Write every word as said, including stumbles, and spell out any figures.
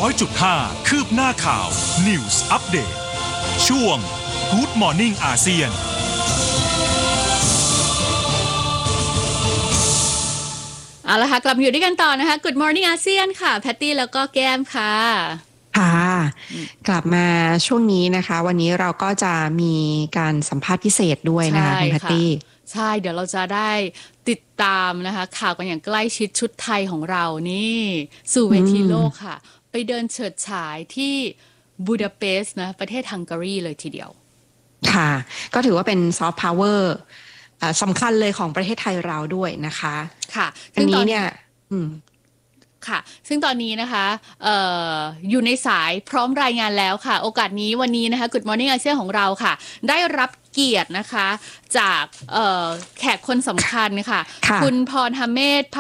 อยจุดห้า คืบหน้าข่าว News Update ช่วง Good Morning อาเซียนเอาละค่ะกลับมาอยู่ด้วยกันต่อนะคะ Good Morning อาเซียนค่ะแพตตี้แล้วก็แก้มค่ะค่ะกลับมาช่วงนี้นะคะวันนี้เราก็จะมีการสัมภาษณ์พิเศษด้วยนะคะคุณแพตตี้ใช่เดี๋ยวเราจะได้ติดตามนะคะข่าวกันอย่างใกล้ชิดชุดไทยของเรานี่สู่เวทีโลกค่ะไปเดินเฉิดฉายที่บูดาเปสต์นะประเทศฮังการีเลยทีเดียวค่ะก็ถือว่าเป็นซอฟต์พาวเวอร์สำคัญเลยของประเทศไทยเราด้วยนะคะค่ะอันนี้เนี่ยอืมค่ะซึ่งตอนนี้นะคะเอ่ออยู่ในสายพร้อมรายงานแล้วค่ะโอกาสนี้วันนี้นะคะ Good Morning อาเซียนของเราค่ะได้รับเกียรตินะคะจากเอ่อแขกคนสำคัญค่ะคุณพรหเมธ